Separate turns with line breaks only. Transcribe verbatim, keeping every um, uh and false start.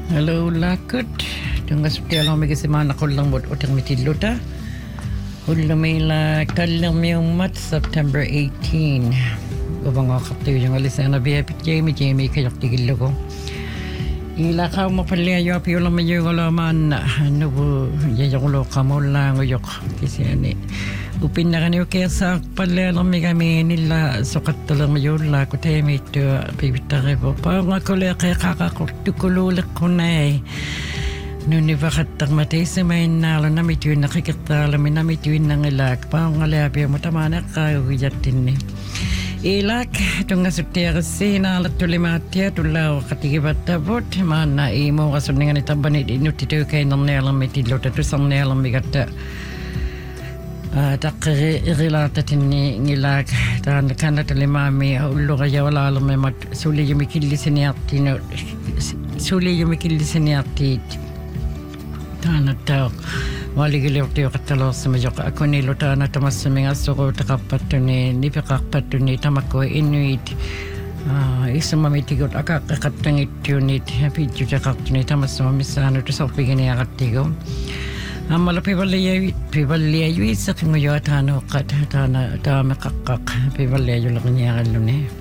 Hello lakot. Tungas tiala mi semana kollang bot otang mitilota. Hulumila kallang mi umat September eighteenth. Gubang akapti yung alisana biya pit Jamie Jamie kayak tigil ko. Ila ka mo pala yo api ulam yo galaman ano bu yayo lo kamola ngoyok kasi ani. Upin na kanyo kaya sa pala lang may kami nila sukat talang mayon la ko tayo may ito pibitare po. Pa nga ko le kaya kakakululak ko na eh. Noon ni bakat tak matay sa may nalo na may tuwin nakikita lamin na may tuwin nang ilak. Pa nga labi mo tama na kayo giyatin eh. Ilak itong nga sutiya kasi nalat tuloy matya tulaw katigibat tabot. Mana imo kasuningan itabanit inutito kayo nang nalang may tilot at usang nalang may gata. Tak relata tinni ngilak tan kana telemami ullo kaya wala alam mat suli yumi killi seniati no suli yumi killi seniati tan ta wali gile to katalo semajok ako ni lutana tamas minga soko takapatuni ni pakapatuni tamako inuit isa mamitigot akak katangit unit happy juja kaptuni tamas mamisano to sopigani akatigo Amala pibaliya pibaliya yu isa kinguyo tano kat tana tama kakak pibaliya yu lang niya kalune.